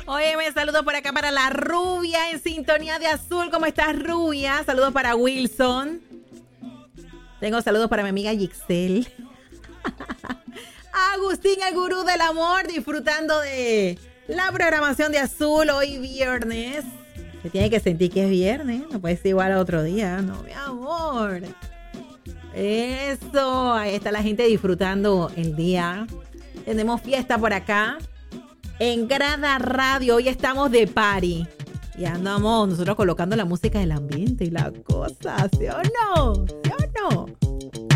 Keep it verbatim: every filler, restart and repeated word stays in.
Oye, me saludo por acá para la Rubia en sintonía de azul. ¿Cómo estás, Rubia? Saludos para Wilson. Tengo saludos para mi amiga Gixel. Agustín, el gurú del amor, disfrutando de la programación de azul hoy viernes. Se tiene que sentir que es viernes, no puede ser igual a otro día, no, mi amor. Eso, ahí está la gente disfrutando el día. Tenemos fiesta por acá en Grada Radio. Hoy estamos de party y andamos nosotros colocando la música del ambiente y la cosa, ¿sí o no? ¿Sí o no?